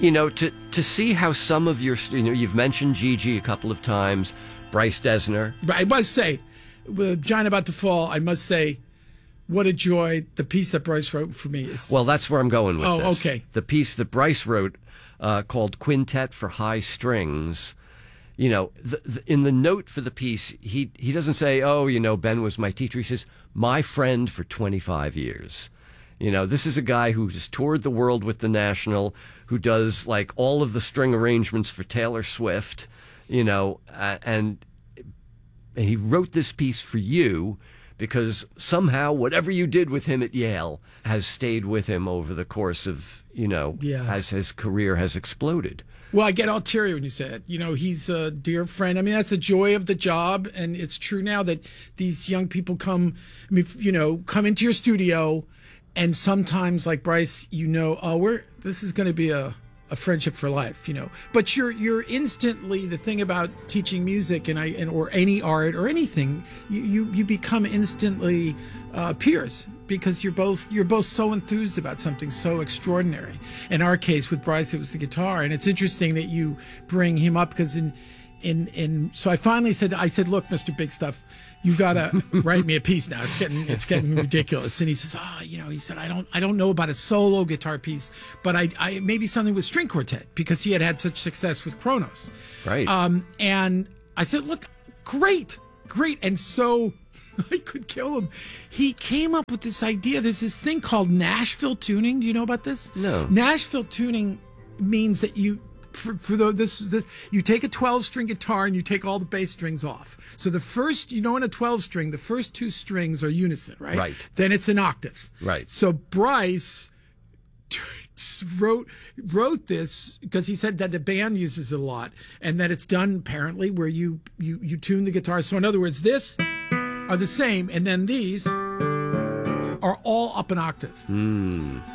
to see how some of your, you've mentioned Gigi a couple of times, Bryce Dessner. But I must say, with Giant About to Fall, I must say, what a joy the piece that Bryce wrote for me is. Well, that's where I'm going with this. Oh, okay. The piece that Bryce wrote called Quintet for High Strings. In the note for the piece, he doesn't say, Ben was my teacher. He says, my friend for 25 years. This is a guy who has toured the world with the National, who does like all of the string arrangements for Taylor Swift, and he wrote this piece for you because somehow whatever you did with him at Yale has stayed with him over the course of, Yes. as his career has exploded. Well, I get all teary when you say it. He's a dear friend. I mean, that's the joy of the job, and it's true now that these young people come into your studio, and sometimes, like Bryce, this is going to be a friendship for life, But you're instantly, the thing about teaching music or any art or anything, you become instantly peers because you're both so enthused about something so extraordinary. In our case with Bryce, it was the guitar, and it's interesting that you bring him up because so I finally said, look, Mr. Big Stuff, you gotta write me a piece now. It's getting ridiculous. And he says, he said, I don't know about a solo guitar piece, but I maybe something with string quartet because he had such success with Kronos. Right. And I said, look, great. And so I could kill him. He came up with this idea. There's this thing called Nashville tuning. Do you know about this? No. Nashville tuning means that you take a 12-string guitar and you take all the bass strings off. So the first, in a 12-string, the first two strings are unison, right? Right. Then it's in octaves. Right. So Bryce wrote this because he said that the band uses it a lot and that it's done apparently where you tune the guitar. So in other words, this are the same, and then these are all up an octave.